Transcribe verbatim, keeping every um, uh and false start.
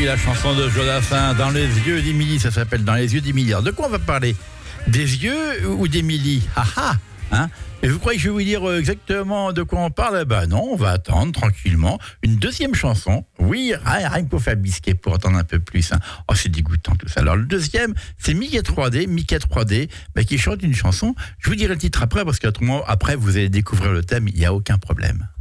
oui, la chanson de Jodassin, Dans les yeux d'Émilie, ça s'appelle Dans les yeux d'Émilie. Alors, de quoi on va parler? Des yeux ou d'Émilie? Ah ah, hein? Et vous croyez que je vais vous dire exactement de quoi on parle? Ben non, on va attendre tranquillement une deuxième chanson. Oui, rien, rien que pour faire bisquer, pour attendre un peu plus. Hein. Oh, c'est dégoûtant tout ça. Alors le deuxième, c'est Mickey trois D, Mickey trois D, ben, qui chante une chanson. Je vous dirai le titre après, parce qu'autrement, après, vous allez découvrir le thème, il n'y a aucun problème.